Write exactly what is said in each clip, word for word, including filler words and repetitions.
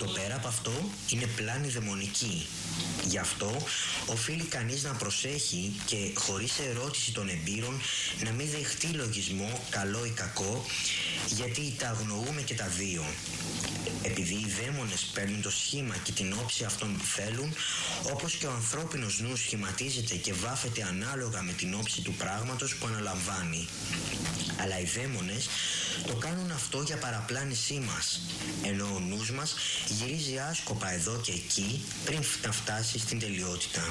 Το πέρα από αυτό είναι πλάνη δαιμονική. Γι' αυτό οφείλει κανείς να προσέχει και χωρίς ερώτηση των εμπείρων να μην δεχτεί λογισμό καλό ή κακό, γιατί τα αγνοούμε και τα δύο. Επειδή οι δαίμονες παίρνουν το σχήμα και την όψη αυτών που θέλουν, όπως και ο ανθρώπινος νους σχηματίζεται και βάφεται ανάλογα με την όψη του πράγματος που αναλαμβάνει. Αλλά οι δαίμονες το κάνουν αυτό για παραπλάνησή μας, ενώ ο νους μας γυρίζει άσκοπα εδώ και εκεί πριν να φτάσει στην τελειότητα.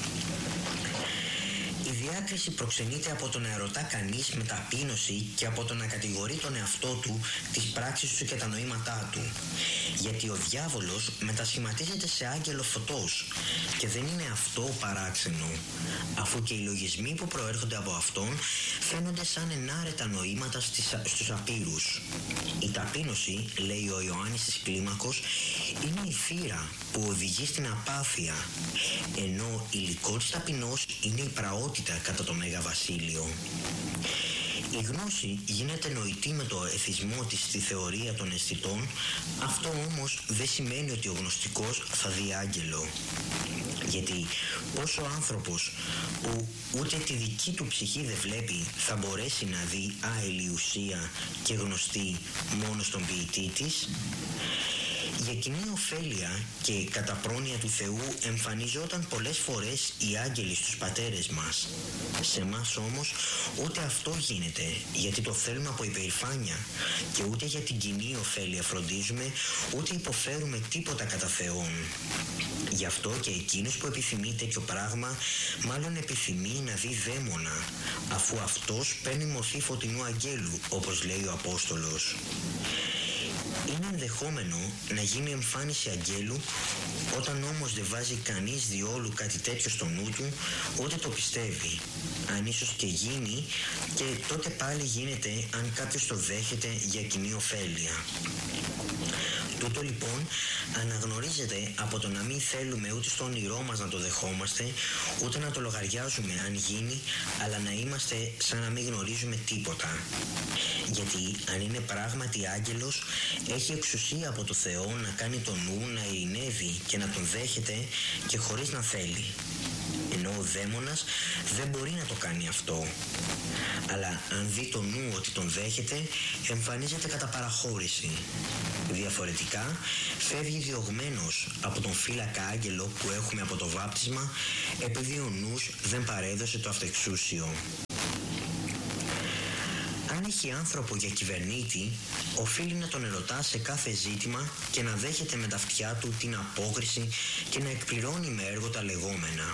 Η διάκριση προξενείται από το να ερωτά κανείς με ταπείνωση και από το να κατηγορεί τον εαυτό του, τις πράξεις του και τα νοήματά του. Γιατί ο διάβολος μετασχηματίζεται σε άγγελο φωτός και δεν είναι αυτό παράξενο, αφού και οι λογισμοί που προέρχονται από αυτόν φαίνονται σαν ενάρετα νοήματα στις, στους απείρους. Η ταπείνωση, λέει ο Ιωάννης της Κλίμακος, είναι η θύρα που οδηγεί στην απάθεια, ενώ υλικό της ταπεινός είναι η πραότητα κατά το Μέγα Βασίλειο. Η γνώση γίνεται νοητή με το εθισμό της στη θεωρία των αισθητών, αυτό όμως δεν σημαίνει ότι ο γνωστικός θα δει άγγελο. Γιατί πώς ο άνθρωπος που ούτε τη δική του ψυχή δεν βλέπει θα μπορέσει να δει άειλη ουσία και γνωστή μόνο στον ποιητή της? Για κοινή ωφέλεια και κατά πρόνοια του Θεού εμφανιζόταν πολλές φορές οι άγγελοι στους πατέρες μας. Σε μας όμως ούτε αυτό γίνεται, γιατί το θέλουμε από υπερηφάνεια, και ούτε για την κοινή ωφέλεια φροντίζουμε, ούτε υποφέρουμε τίποτα κατά Θεόν. Γι' αυτό και εκείνος που επιθυμεί τέτοιο πράγμα μάλλον επιθυμεί να δει δαίμονα, αφού αυτός παίρνει μορφή φωτεινού αγγέλου, όπως λέει ο Απόστολος. Είναι ενδεχόμενο να γίνει εμφάνιση αγγέλου, όταν όμως δεν βάζει κανείς διόλου κάτι τέτοιο στο νου του, ούτε το πιστεύει. Αν ίσως και γίνει, και τότε πάλι γίνεται αν κάποιος το δέχεται για κοινή ωφέλεια. Τούτο λοιπόν αναγνωρίζεται από το να μην θέλουμε ούτε στο όνειρό μας να το δεχόμαστε, ούτε να το λογαριάζουμε αν γίνει, αλλά να είμαστε σαν να μην γνωρίζουμε τίποτα. Γιατί αν είναι πράγματι άγγελος, έχει εξουσία από το Θεό να κάνει το νου να ειρηνεύει και να τον δέχεται και χωρίς να θέλει. Ενώ ο δαίμονας δεν μπορεί να το κάνει αυτό. Αλλά αν δει το νου ότι τον δέχεται, εμφανίζεται κατά παραχώρηση. Διαφορετικά, φεύγει διωγμένος από τον φύλακα άγγελο που έχουμε από το βάπτισμα, επειδή ο νους δεν παρέδωσε το αυτοεξούσιο. Αν έχει άνθρωπο για κυβερνήτη, οφείλει να τον ερωτά σε κάθε ζήτημα και να δέχεται με τα αυτιά του την απόκριση και να εκπληρώνει με έργο τα λεγόμενα.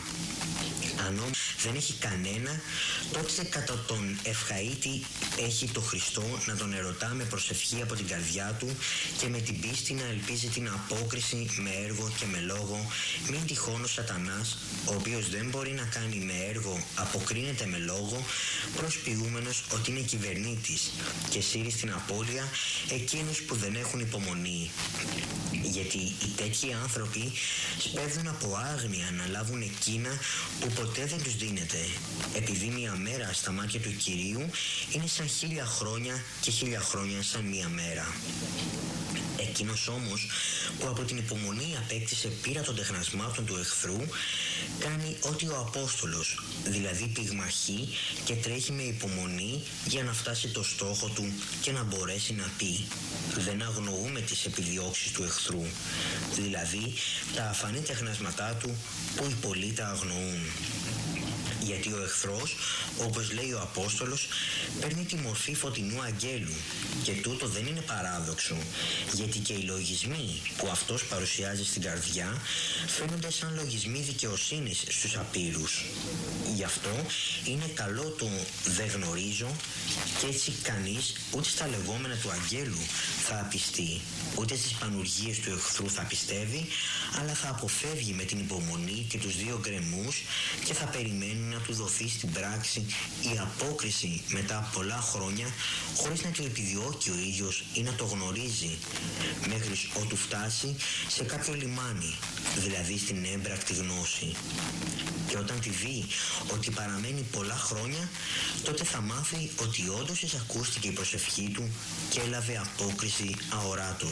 Αν όμως δεν έχει κανένα, τότε κατά τον ευχαΐτη έχει το Χριστό να τον ερωτά με προσευχή από την καρδιά του και με την πίστη να ελπίζει την απόκριση με έργο και με λόγο, μην τυχόν ο σατανάς, ο οποίος δεν μπορεί να κάνει με έργο, αποκρίνεται με λόγο, προσποιούμενος ότι είναι κυβερνήτης και σύρει στην απώλεια εκείνους που δεν έχουν υπομονή. Γιατί οι τέτοιοι άνθρωποι σπέβδουν από άγνοια να λάβουν εκείνα που ποτέ δεν τους δίνεται, επειδή μια μέρα στα μάτια του Κυρίου είναι σαν χίλια χρόνια και χίλια χρόνια σαν μια μέρα. Εκείνος όμως που από την υπομονή απέκτησε πείρα των τεχνασμάτων του εχθρού, κάνει ό,τι ο Απόστολος, δηλαδή πυγμαχεί και τρέχει με υπομονή για να φτάσει το στόχο του και να μπορέσει να πει: δεν αγνοούμε τις επιδιώξεις του εχθρού, δηλαδή τα αφανή τεχνασματά του που οι πολλοί τα αγνοούν. Γιατί ο εχθρός, όπως λέει ο Απόστολος, παίρνει τη μορφή φωτεινού αγγέλου, και τούτο δεν είναι παράδοξο, γιατί και οι λογισμοί που αυτός παρουσιάζει στην καρδιά φαίνονται σαν λογισμοί δικαιοσύνης στους απείρους. Γι' αυτό είναι καλό το «δεν γνωρίζω», και έτσι κανείς ούτε στα λεγόμενα του αγγέλου θα απιστεί, ούτε στις πανουργίες του εχθρού θα πιστεύει, αλλά θα αποφεύγει με την υπομονή και τους δύο γκρεμούς και θα περιμένει να του δοθεί στην πράξη η απόκριση μετά από πολλά χρόνια, χωρίς να το επιδιώκει ο ίδιος ή να το γνωρίζει, μέχρι ότου φτάσει σε κάποιο λιμάνι, δηλαδή στην έμπρακτη γνώση. Και όταν τη δει ότι παραμένει πολλά χρόνια, τότε θα μάθει ότι όντως εισακούστηκε η προσευχή του και έλαβε απόκριση αοράτος.